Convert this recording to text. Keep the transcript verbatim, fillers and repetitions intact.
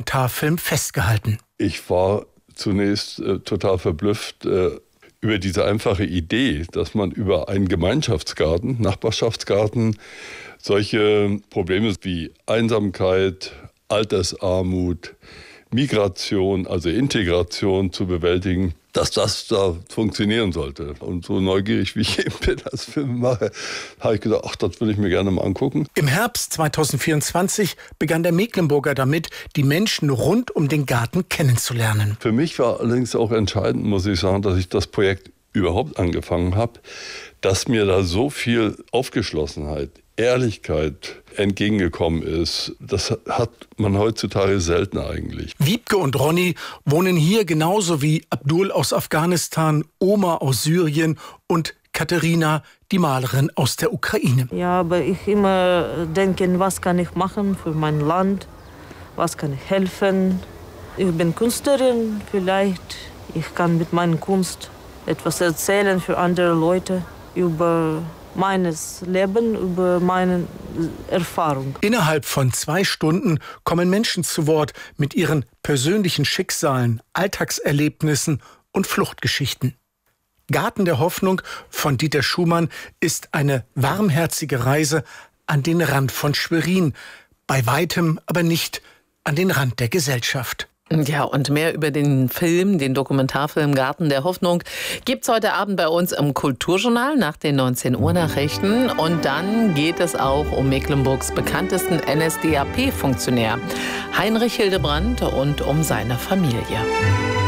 Dokumentarfilm festgehalten. Ich war zunächst äh, total verblüfft äh, über diese einfache Idee, dass man über einen Gemeinschaftsgarten, Nachbarschaftsgarten, solche Probleme wie Einsamkeit, Altersarmut, Migration, also Integration zu bewältigen, dass das da funktionieren sollte. Und so neugierig wie ich eben bin als Filmemacher, habe ich gedacht, ach, das würde ich mir gerne mal angucken. Im Herbst zweitausendvierundzwanzig begann der Mecklenburger damit, die Menschen rund um den Garten kennenzulernen. Für mich war allerdings auch entscheidend, muss ich sagen, dass ich das Projekt überhaupt angefangen habe, dass mir da so viel Aufgeschlossenheit, Ehrlichkeit entgegengekommen ist. Das hat man heutzutage selten eigentlich. Wiebke und Ronny wohnen hier genauso wie Abdul aus Afghanistan, Oma aus Syrien und Katharina, die Malerin aus der Ukraine. Ja, aber ich immer denke, was kann ich machen für mein Land? Was kann ich helfen? Ich bin Künstlerin, vielleicht ich kann mit meiner Kunst etwas erzählen für andere Leute über meines Leben, über meine Erfahrung. Innerhalb von zwei Stunden kommen Menschen zu Wort mit ihren persönlichen Schicksalen, Alltagserlebnissen und Fluchtgeschichten. Garten der Hoffnung von Dieter Schumann ist eine warmherzige Reise an den Rand von Schwerin, bei weitem aber nicht an den Rand der Gesellschaft. Ja, und mehr über den Film, den Dokumentarfilm Garten der Hoffnung, gibt's heute Abend bei uns im Kulturjournal nach den neunzehn Uhr Nachrichten. Und dann geht es auch um Mecklenburgs bekanntesten N S D A P-Funktionär, Heinrich Hildebrandt, und um seine Familie.